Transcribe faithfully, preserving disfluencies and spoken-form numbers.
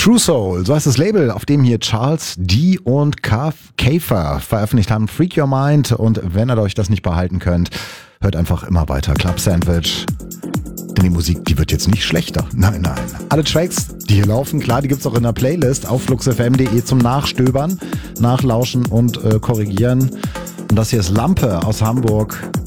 True Soul, so heißt das Label, auf dem hier Charles D. und Käfer veröffentlicht haben. Freak Your Mind. Und wenn ihr euch das nicht behalten könnt, hört einfach immer weiter. Club Sandwich. Denn die Musik, die wird jetzt nicht schlechter. Nein, nein. Alle Tracks, die hier laufen, klar, die gibt's auch in der Playlist auf fluxfm punkt de zum Nachstöbern, Nachlauschen und äh, Korrigieren. Und das hier ist Lampe aus Hamburg.